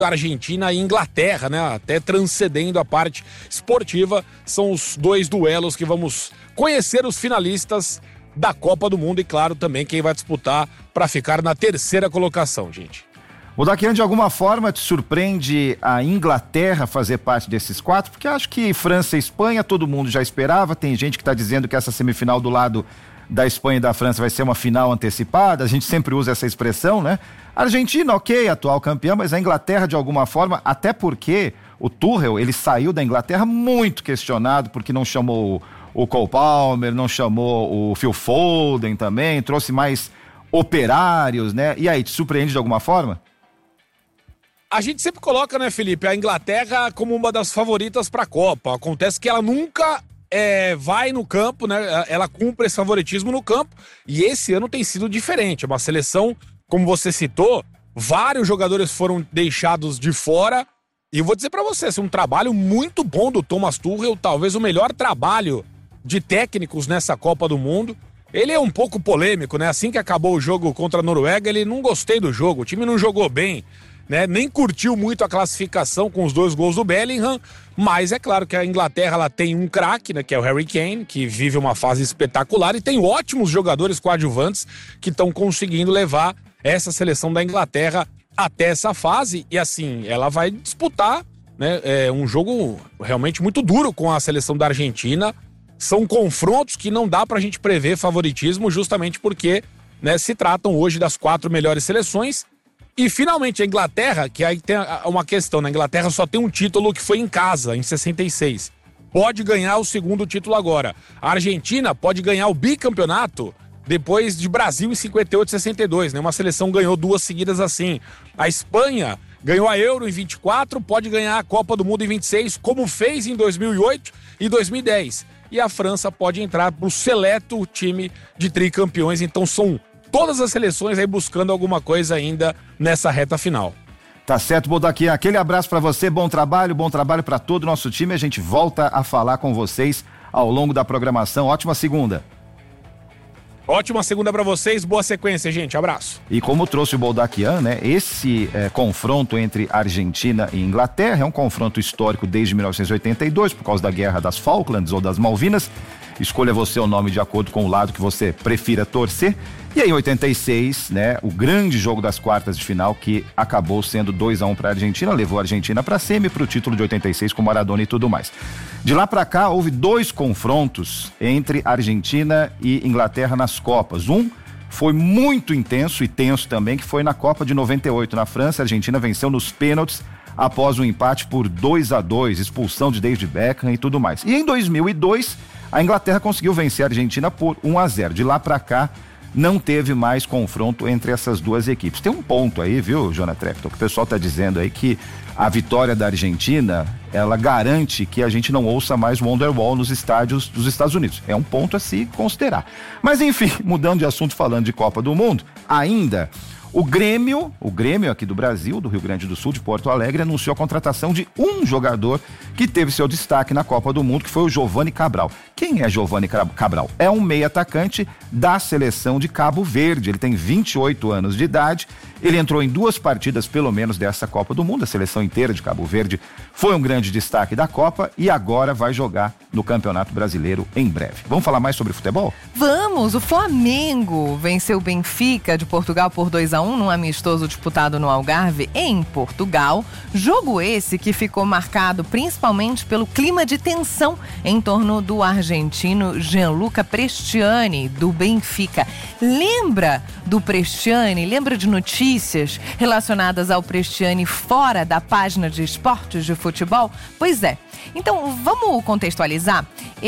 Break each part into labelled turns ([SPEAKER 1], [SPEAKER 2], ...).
[SPEAKER 1] Argentina e Inglaterra, né? Até transcendendo a parte esportiva, são os dois duelos que vamos conhecer os finalistas da Copa do Mundo e, claro, também quem vai disputar para ficar na terceira colocação, gente.
[SPEAKER 2] O Daquian, de alguma forma, te surpreende a Inglaterra fazer parte desses 4? Porque acho que França e Espanha todo mundo já esperava, tem gente que está dizendo que essa semifinal do lado da Espanha e da França vai ser uma final antecipada, a gente sempre usa essa expressão, né? Argentina, ok, atual campeã, mas a Inglaterra, de alguma forma, até porque o Tuchel, ele saiu da Inglaterra muito questionado, porque não chamou o Cole Palmer, não chamou o Phil Foden também, trouxe mais operários, né? E aí, te surpreende de alguma forma?
[SPEAKER 1] A gente sempre coloca, né, Felipe, a Inglaterra como uma das favoritas para a Copa. Acontece que ela nunca vai no campo, né? Ela cumpre esse favoritismo no campo e esse ano tem sido diferente. É uma seleção, como você citou, vários jogadores foram deixados de fora e eu vou dizer para você, um trabalho muito bom do Thomas Tuchel, talvez o melhor trabalho de técnicos nessa Copa do Mundo. Ele é um pouco polêmico, né? Assim que acabou o jogo contra a Noruega, ele não gostei do jogo, o time não jogou bem, né? Nem curtiu muito a classificação com os 2 gols do Bellingham, mas é claro que a Inglaterra ela tem um craque, né, que é o Harry Kane, que vive uma fase espetacular e tem ótimos jogadores coadjuvantes que estão conseguindo levar essa seleção da Inglaterra até essa fase e assim, ela vai disputar, né, um jogo realmente muito duro com a seleção da Argentina. São confrontos que não dá pra gente prever favoritismo justamente porque, né, se tratam hoje das 4 melhores seleções. E finalmente a Inglaterra, que aí tem uma questão, né? A Inglaterra só tem um título que foi em casa, em 66. Pode ganhar o segundo título agora. A Argentina pode ganhar o bicampeonato depois de Brasil em 58 e 62, né? Uma seleção ganhou 2 seguidas assim. A Espanha ganhou a Euro em 24, pode ganhar a Copa do Mundo em 26, como fez em 2008 e 2010. E a França pode entrar pro seleto time de tricampeões, então são todas as seleções aí buscando alguma coisa ainda nessa reta final.
[SPEAKER 2] Tá certo, Bodaquian, aquele abraço pra você, bom trabalho pra todo o nosso time, a gente volta a falar com vocês ao longo da programação. Ótima segunda.
[SPEAKER 1] Ótima segunda pra vocês, boa sequência, gente, abraço.
[SPEAKER 2] E como trouxe o Bodaquian, né, esse confronto entre Argentina e Inglaterra é um confronto histórico desde 1982, por causa da Guerra das Falklands ou das Malvinas. Escolha você o nome de acordo com o lado que você prefira torcer. E aí em 86, né, o grande jogo das quartas de final que acabou sendo 2-1 para a Argentina, levou a Argentina para a semi, para o título de 86 com Maradona e tudo mais. De lá para cá houve 2 confrontos entre Argentina e Inglaterra nas Copas. Um foi muito intenso e tenso também, que foi na Copa de 98 na França. A Argentina venceu nos pênaltis após um empate por 2-2, expulsão de David Beckham e tudo mais. E em 2002 a Inglaterra conseguiu vencer a Argentina por 1-0. De lá para cá não teve mais confronto entre essas duas equipes. Tem um ponto aí, viu, Jonathan Trepton, que o pessoal tá dizendo aí que a vitória da Argentina, ela garante que a gente não ouça mais Wonderwall nos estádios dos Estados Unidos. É um ponto a se considerar. Mas enfim, mudando de assunto, falando de Copa do Mundo, ainda o Grêmio aqui do Brasil, do Rio Grande do Sul, de Porto Alegre, anunciou a contratação de um jogador que teve seu destaque na Copa do Mundo, que foi o Giovani Cabral. Quem é Giovani Cabral? É um meio atacante da seleção de Cabo Verde. Ele tem 28 anos de idade. Ele entrou em 2 partidas, pelo menos, dessa Copa do Mundo. A seleção inteira de Cabo Verde foi um grande destaque da Copa e agora vai jogar no Campeonato Brasileiro em breve. Vamos falar mais sobre futebol?
[SPEAKER 3] Vamos! O Flamengo venceu o Benfica de Portugal por 2-1 num amistoso disputado no Algarve, em Portugal. Jogo esse que ficou marcado principalmente pelo clima de tensão em torno do argentino Gianluca Prestiani, do Benfica. Lembra do Prestiani? Lembra de notícias relacionadas ao Prestiani fora da página de esportes de futebol? Pois é. Então, vamos contextualizar.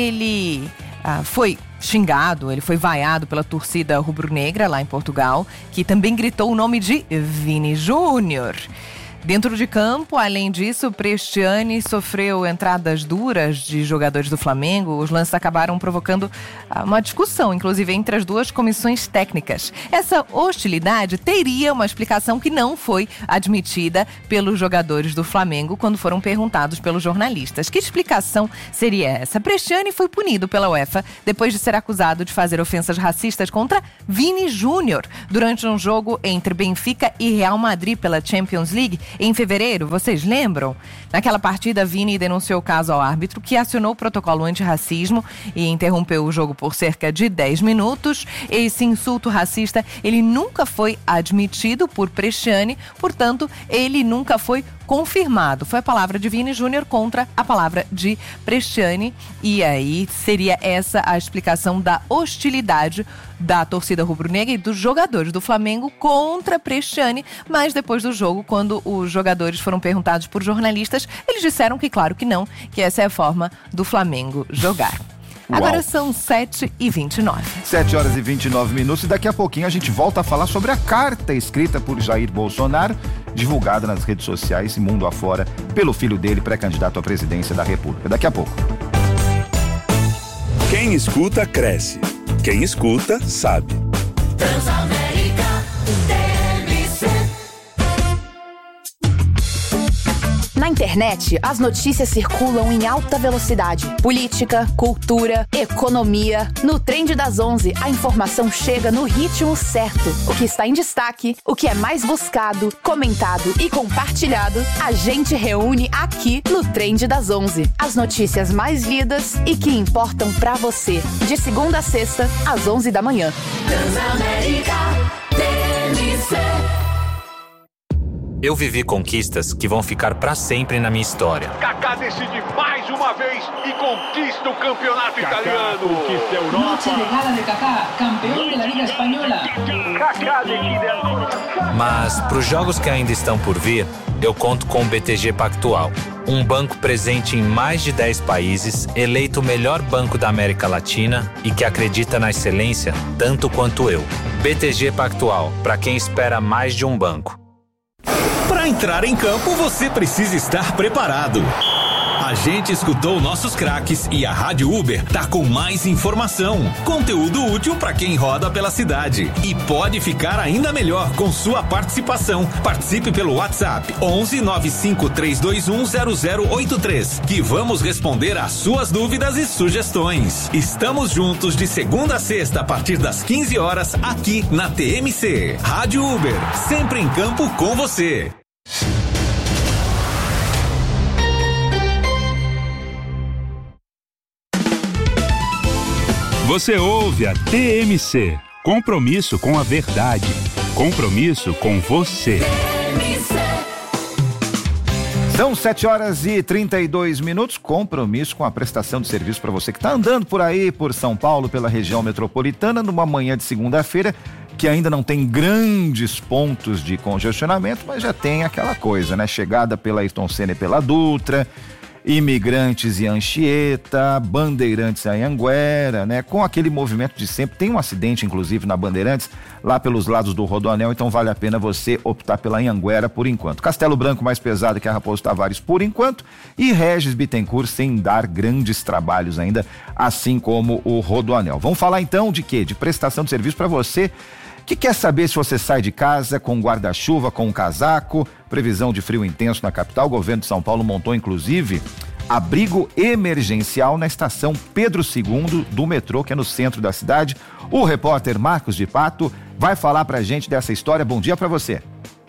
[SPEAKER 3] Ele foi xingado, ele foi vaiado pela torcida rubro-negra lá em Portugal, que também gritou o nome de Vini Júnior. Dentro de campo, além disso, Prestiani sofreu entradas duras de jogadores do Flamengo. Os lances acabaram provocando uma discussão, inclusive entre as duas comissões técnicas. Essa hostilidade teria uma explicação que não foi admitida pelos jogadores do Flamengo quando foram perguntados pelos jornalistas. Que explicação seria essa? Prestiani foi punido pela UEFA depois de ser acusado de fazer ofensas racistas contra Vini Júnior durante um jogo entre Benfica e Real Madrid pela Champions League. em fevereiro, vocês lembram? Naquela partida, Vini denunciou o caso ao árbitro, que acionou o protocolo antirracismo e interrompeu o jogo por cerca de 10 minutos. Esse insulto racista, ele nunca foi admitido por Bresciani, portanto, ele nunca foi confirmado. Foi a palavra de Vini Júnior contra a palavra de Bresciani. E aí seria essa a explicação da hostilidade da torcida rubro-negra e dos jogadores do Flamengo contra Bresciani. Mas depois do jogo, quando os jogadores foram perguntados por jornalistas, eles disseram que claro que não, que essa é a forma do Flamengo jogar. Agora são 7h29.
[SPEAKER 2] 7h29 e daqui a pouquinho a gente volta a falar sobre a carta escrita por Jair Bolsonaro, divulgada nas redes sociais e mundo afora pelo filho dele, pré-candidato à presidência da República. Daqui a pouco.
[SPEAKER 4] Quem escuta, cresce. Quem escuta, sabe.
[SPEAKER 5] Transamérica TMC. Na internet, as notícias circulam em alta velocidade. Política, cultura, economia. No Trend das 11, a informação chega no ritmo certo. O que está em destaque, o que é mais buscado, comentado e compartilhado, a gente reúne aqui no Trend das 11. As notícias mais lidas e que importam pra você. De segunda a sexta, às 11 da manhã. Transamérica TMC.
[SPEAKER 6] Eu vivi conquistas que vão ficar pra sempre na minha história.
[SPEAKER 7] Kaká decide mais uma vez e conquista o campeonato italiano. Conquista a Europa.
[SPEAKER 8] Noche de gala de Kaká, campeão da Liga Espanhola.
[SPEAKER 7] Kaká decide agora.
[SPEAKER 6] Mas pros jogos que ainda estão por vir, eu conto com o BTG Pactual. Um banco presente em mais de 10 países, eleito o melhor banco da América Latina e que acredita na excelência tanto quanto eu. BTG Pactual, para quem espera mais de um banco.
[SPEAKER 9] Para entrar em campo, você precisa estar preparado. A gente escutou nossos craques e a Rádio Uber tá com mais informação, conteúdo útil para quem roda pela cidade. E pode ficar ainda melhor com sua participação. Participe pelo WhatsApp 11 95 321 0083, que vamos responder às suas dúvidas e sugestões. Estamos juntos de segunda a sexta a partir das 15 horas aqui na TMC. Rádio Uber, sempre em campo com você.
[SPEAKER 4] Você ouve a TMC. Compromisso com a verdade. Compromisso com você.
[SPEAKER 2] São 7h32. Compromisso com a prestação de serviço para você que está andando por aí, por São Paulo, pela região metropolitana, numa manhã de segunda-feira, que ainda não tem grandes pontos de congestionamento, mas já tem aquela coisa, né? Chegada pela Ayrton Senna e pela Dutra, Imigrantes e Anchieta, Bandeirantes e Anhanguera, né? Com aquele movimento de sempre. Tem um acidente, inclusive, na Bandeirantes, lá pelos lados do Rodoanel, então vale a pena você optar pela Anhanguera por enquanto. Castelo Branco mais pesado que a Raposo Tavares por enquanto, e Regis Bittencourt sem dar grandes trabalhos ainda, assim como o Rodoanel. Vamos falar então de quê? De prestação de serviço para você que quer saber se você sai de casa com guarda-chuva, com um casaco. Previsão de frio intenso na capital. O governo de São Paulo montou, inclusive, abrigo emergencial na estação Pedro II do metrô, que é no centro da cidade. O repórter Marcos de Pato vai falar pra gente dessa história. Bom dia pra você.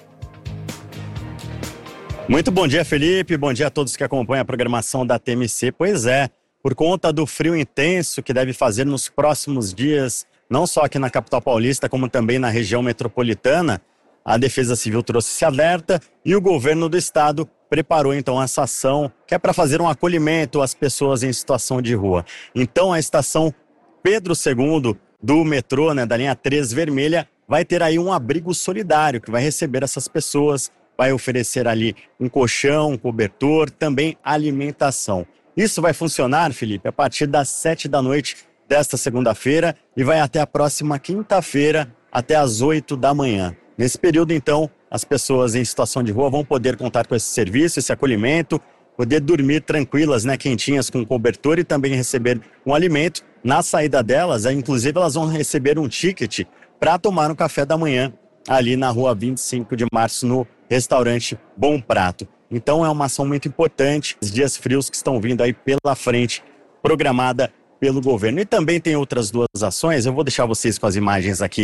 [SPEAKER 10] Muito bom dia, Felipe. Bom dia a todos que acompanham a programação da TMC. Pois é, por conta do frio intenso que deve fazer nos próximos dias, não só aqui na capital paulista, como também na região metropolitana, a Defesa Civil trouxe esse alerta e o governo do estado preparou então essa ação, que é para fazer um acolhimento às pessoas em situação de rua. Então a estação Pedro II do metrô, né, da linha 3 vermelha, vai ter aí um abrigo solidário que vai receber essas pessoas, vai oferecer ali um colchão, um cobertor, também alimentação. Isso vai funcionar, Felipe, a partir das 7 da noite desta segunda-feira e vai até a próxima quinta-feira, até às 8 da manhã. Nesse período, então, as pessoas em situação de rua vão poder contar com esse serviço, esse acolhimento, poder dormir tranquilas, né, quentinhas com cobertor e também receber um alimento. Na saída delas, inclusive, elas vão receber um ticket para tomar um café da manhã ali na rua 25 de março, no restaurante Bom Prato. Então, é uma ação muito importante, os dias frios que estão vindo aí pela frente, programada pelo governo. E também tem outras duas ações, eu vou deixar vocês com as imagens aqui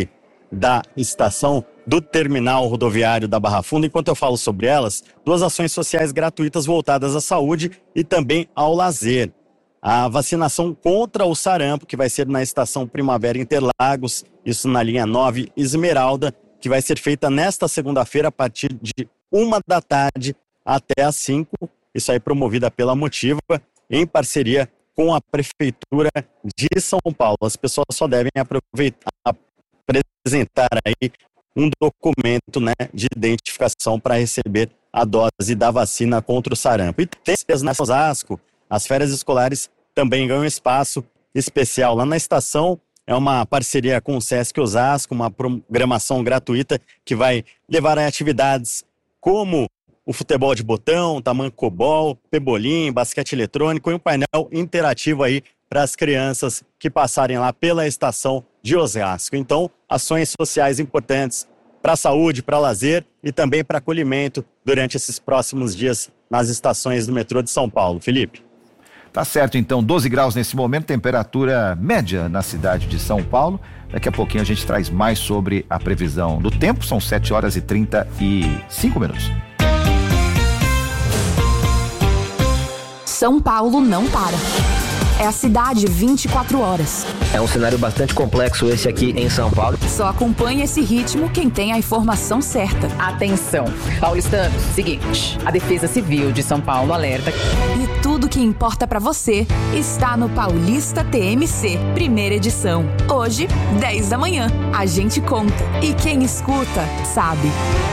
[SPEAKER 10] da estação do terminal rodoviário da Barra Funda. Enquanto eu falo sobre elas, 2 ações sociais gratuitas voltadas à saúde e também ao lazer. A vacinação contra o sarampo, que vai ser na estação Primavera Interlagos, isso na linha 9 Esmeralda, que vai ser feita nesta segunda-feira a partir de 1 da tarde até às 5. Isso aí promovida pela Motiva, em parceria com a Prefeitura de São Paulo. As pessoas só devem apresentar aí um documento, né, de identificação para receber a dose da vacina contra o sarampo. E tem na Osasco, as férias escolares também ganham espaço especial lá na estação. É uma parceria com o Sesc Osasco, uma programação gratuita que vai levar a atividades como o futebol de botão, tamanco-bol, pebolim, basquete eletrônico e um painel interativo aí para as crianças que passarem lá pela estação de Osasco. Então, ações sociais importantes para a saúde, para lazer e também para acolhimento durante esses próximos dias nas estações do metrô de São Paulo. Felipe.
[SPEAKER 2] Tá certo, então, 12 graus nesse momento, temperatura média na cidade de São Paulo. Daqui a pouquinho a gente traz mais sobre a previsão do tempo. São 7h35.
[SPEAKER 5] São Paulo não para. É a cidade 24 horas.
[SPEAKER 11] É um cenário bastante complexo esse aqui em São Paulo.
[SPEAKER 5] Só acompanha esse ritmo quem tem a informação certa.
[SPEAKER 12] Atenção, paulistanos, seguinte, a Defesa Civil de São Paulo alerta.
[SPEAKER 5] E tudo que importa pra você está no Paulista TMC, primeira edição. Hoje, 10 da manhã. A gente conta. E quem escuta, sabe.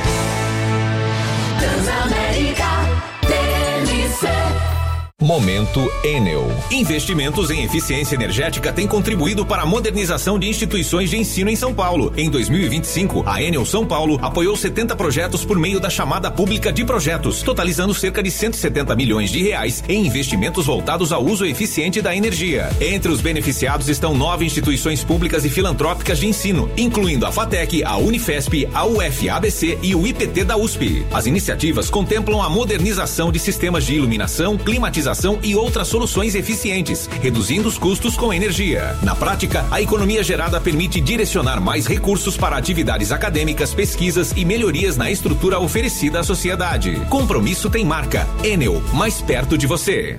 [SPEAKER 13] Transamérica TMC.
[SPEAKER 9] Momento Enel. Investimentos em eficiência energética têm contribuído para a modernização de instituições de ensino em São Paulo. Em 2025, a Enel São Paulo apoiou 70 projetos por meio da chamada pública de projetos, totalizando cerca de 170 milhões de reais em investimentos voltados ao uso eficiente da energia. Entre os beneficiados estão 9 instituições públicas e filantrópicas de ensino, incluindo a FATEC, a Unifesp, a UFABC e o IPT da USP. As iniciativas contemplam a modernização de sistemas de iluminação, climatização e outras soluções eficientes, reduzindo os custos com energia. Na prática, a economia gerada permite direcionar mais recursos para atividades acadêmicas, pesquisas e melhorias na estrutura oferecida à sociedade. Compromisso tem marca. Enel, mais perto de você.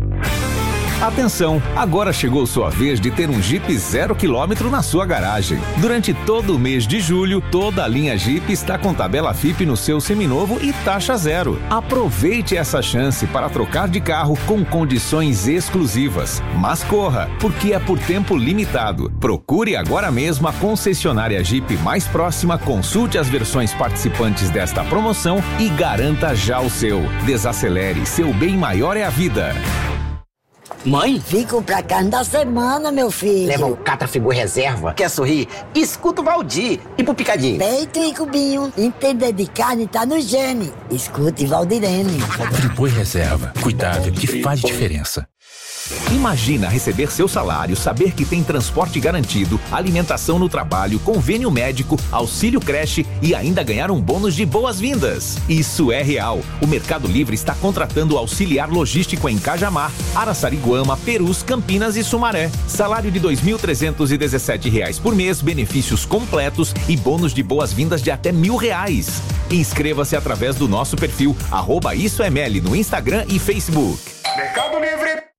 [SPEAKER 9] Atenção, agora chegou sua vez de ter um Jeep 0 km na sua garagem. Durante todo o mês de julho, toda a linha Jeep está com tabela FIP no seu seminovo e taxa zero. Aproveite essa chance para trocar de carro com condições exclusivas. Mas corra, porque é por tempo limitado. Procure agora mesmo a concessionária Jeep mais próxima, consulte as versões participantes desta promoção e garanta já o seu. Desacelere, seu bem maior é a vida.
[SPEAKER 14] Mãe? Fico pra carne da semana, meu filho.
[SPEAKER 11] Leva o Catra Friboi Reserva. Quer sorrir? Escuta o Valdir. E pro picadinho?
[SPEAKER 14] Peito e cubinho. Entender de carne tá no gene. Escute Valdirene.
[SPEAKER 15] Friboi Reserva. Cuidado que faz diferença.
[SPEAKER 9] Imagina receber seu salário, saber que tem transporte garantido, alimentação no trabalho, convênio médico, auxílio creche e ainda ganhar um bônus de boas-vindas. Isso é real. O Mercado Livre está contratando auxiliar logístico em Cajamar, Araçariguama, Perus, Campinas e Sumaré. Salário de R$ 2.317 por mês, benefícios completos e bônus de boas-vindas de até R$1.000. Inscreva-se através do nosso perfil @IsoEML no Instagram e Facebook.
[SPEAKER 13] Mercado Livre.